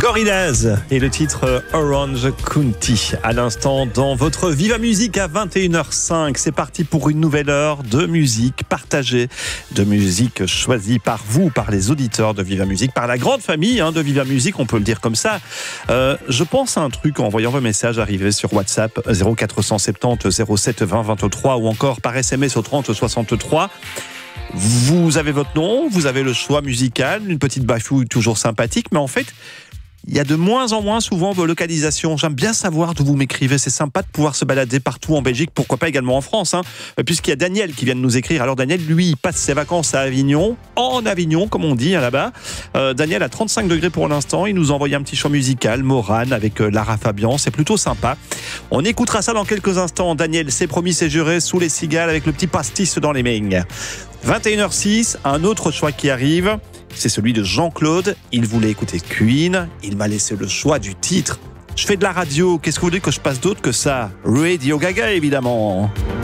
Gorillaz et le titre Orange County à l'instant dans votre Viva Musique à 21h05. C'est parti pour une nouvelle heure de musique partagée, de musique choisie par vous, par les auditeurs de Viva Musique, par la grande famille de Viva Musique, on peut le dire comme ça. Je pense à un truc en voyant vos messages arriver sur WhatsApp 0470 07 20 23 ou encore par SMS au 30 63. Vous avez votre nom, vous avez le choix musical, une petite bafouille toujours sympathique, mais en fait, il y a de moins en moins souvent vos localisations. J'aime bien savoir d'où vous m'écrivez. C'est sympa de pouvoir se balader partout en Belgique, pourquoi pas également en France, puisqu'il y a Daniel qui vient de nous écrire. Alors Daniel, lui, il passe ses vacances à Avignon, en Avignon, comme on dit là-bas. Daniel a 35 degrés pour l'instant. Il nous a envoyé un petit chant musical, Morane, avec Lara Fabian. C'est plutôt sympa. On écoutera ça dans quelques instants. Daniel, c'est promis, c'est juré, sous les cigales, avec le petit pastis dans les mains. 21h06, un autre choix qui arrive. C'est celui de Jean-Claude. Il voulait écouter Queen. Il m'a laissé le choix du titre. Je fais de la radio. Qu'est-ce que vous voulez que je passe d'autre que ça? Radio Gaga, évidemment.